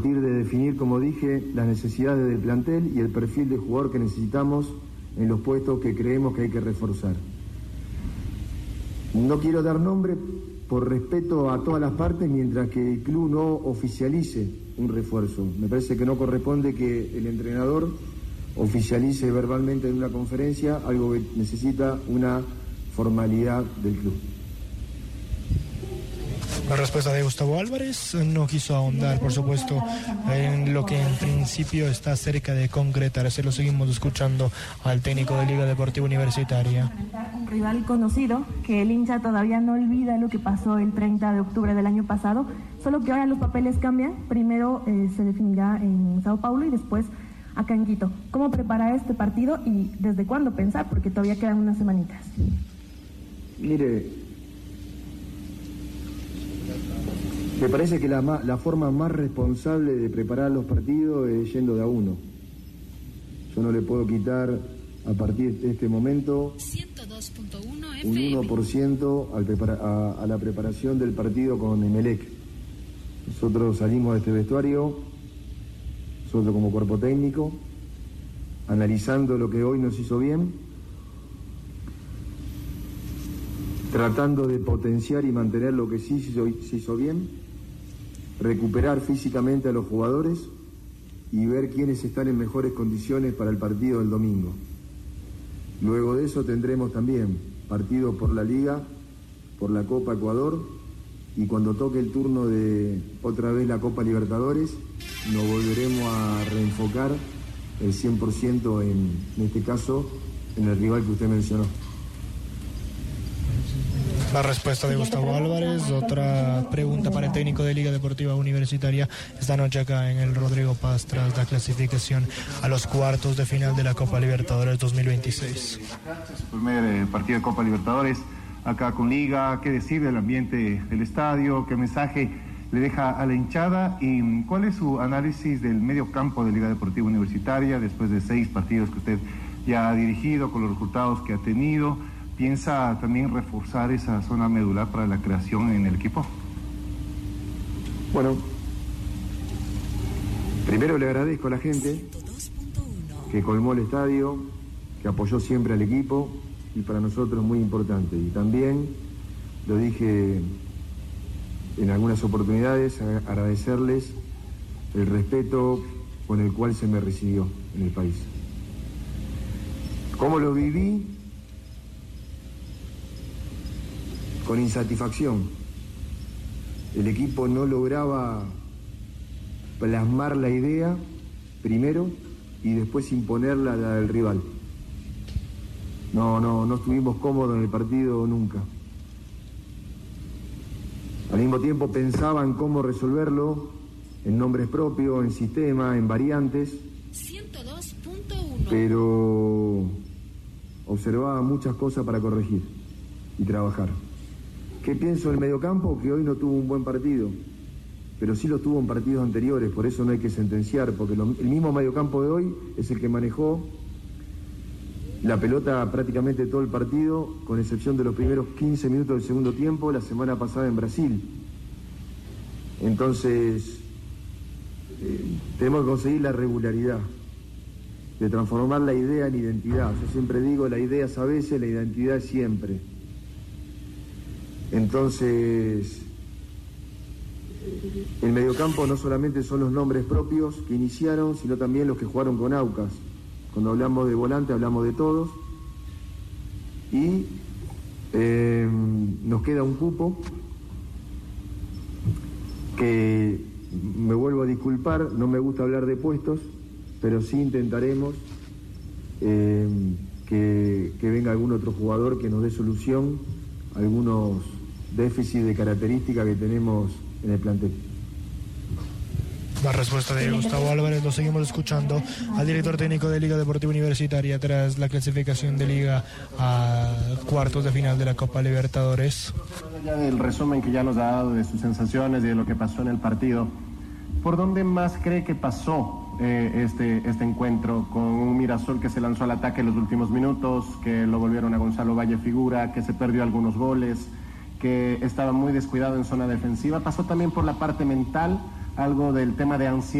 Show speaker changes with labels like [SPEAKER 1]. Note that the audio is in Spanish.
[SPEAKER 1] De definir, como dije, las necesidades del plantel y el perfil de jugador que necesitamos en los puestos que creemos que hay que reforzar. No quiero dar nombre por respeto a todas las partes mientras que el club no oficialice un refuerzo. Me parece que no corresponde que el entrenador oficialice verbalmente en una conferencia algo que necesita una formalidad del club.
[SPEAKER 2] La respuesta de Gustavo Álvarez no quiso ahondar, por supuesto, en lo que en principio está cerca de concretar. Se lo seguimos escuchando al técnico de Liga Deportiva Universitaria.
[SPEAKER 3] Un rival conocido, que el hincha todavía no olvida lo que pasó el 30 de octubre del año pasado, solo que ahora los papeles cambian. Primero se definirá en Sao Paulo y después acá en Quito. ¿Cómo preparar este partido y desde cuándo pensar? Porque todavía quedan unas semanitas.
[SPEAKER 1] Mire, me parece que la forma más responsable de preparar los partidos es yendo de a uno. Yo no le puedo quitar a partir de este momento
[SPEAKER 4] 102.1
[SPEAKER 1] un 1% a la preparación del partido con Emelec. Nosotros salimos de este vestuario, nosotros como cuerpo técnico, analizando lo que hoy nos hizo bien, tratando de potenciar y mantener lo que sí se hizo bien, recuperar físicamente a los jugadores y ver quiénes están en mejores condiciones para el partido del domingo. Luego de eso tendremos también partido por la Liga, por la Copa Ecuador, y cuando toque el turno de otra vez la Copa Libertadores, nos volveremos a reenfocar el 100% en este caso, en el rival que usted mencionó.
[SPEAKER 2] La respuesta de Gustavo Álvarez. Otra pregunta para el técnico de Liga Deportiva Universitaria esta noche acá en el Rodrigo Paz tras la clasificación a los cuartos de final de la Copa Libertadores 2026.
[SPEAKER 5] Su primer partido de Copa Libertadores acá con Liga. ¿Qué decir del ambiente del estadio? ¿Qué mensaje le deja a la hinchada? ¿Y cuál es su análisis del medio campo de Liga Deportiva Universitaria después de 6 partidos que usted ya ha dirigido, con los resultados que ha tenido? ¿Piensa también reforzar esa zona medular para la creación en el equipo?
[SPEAKER 1] Bueno, primero le agradezco a la gente que colmó el estadio, que apoyó siempre al equipo, y para nosotros es muy importante. Y también, lo dije en algunas oportunidades, agradecerles el respeto con el cual se me recibió en el país. ¿Cómo lo viví? Con insatisfacción. El equipo no lograba plasmar la idea primero y después imponerla a la del rival. No estuvimos cómodos en el partido nunca. Al mismo tiempo pensaban cómo resolverlo en nombres propios, en sistema, en variantes.
[SPEAKER 4] 102.1.
[SPEAKER 1] Pero observaba muchas cosas para corregir y trabajar. ¿Qué pienso del mediocampo? Que hoy no tuvo un buen partido, pero sí lo tuvo en partidos anteriores, por eso no hay que sentenciar, porque el mismo mediocampo de hoy es el que manejó la pelota prácticamente todo el partido, con excepción de los primeros 15 minutos del segundo tiempo, la semana pasada en Brasil. Entonces, tenemos que conseguir la regularidad, de transformar la idea en identidad. Yo siempre digo, la idea es a veces, la identidad es siempre. Entonces, el mediocampo no solamente son los nombres propios que iniciaron, sino también los que jugaron con Aucas. Cuando hablamos de volante hablamos de todos. Y nos queda un cupo que, me vuelvo a disculpar, no me gusta hablar de puestos, pero sí intentaremos que venga algún otro jugador que nos dé solución a algunos déficit de característica que tenemos en el plantel.
[SPEAKER 2] La respuesta de Gustavo Álvarez. Lo seguimos escuchando al director técnico de Liga Deportiva Universitaria tras la clasificación de Liga a cuartos de final de la Copa Libertadores.
[SPEAKER 6] Ya del resumen que ya nos ha dado de sus sensaciones y de lo que pasó en el partido, ¿por dónde más cree que pasó este encuentro? Con un Mirasol que se lanzó al ataque en los últimos minutos, que lo volvieron a Gonzalo Valle figura, que se perdió algunos goles, que estaba muy descuidado en zona defensiva. ¿Pasó también por la parte mental algo del tema de ansiedad.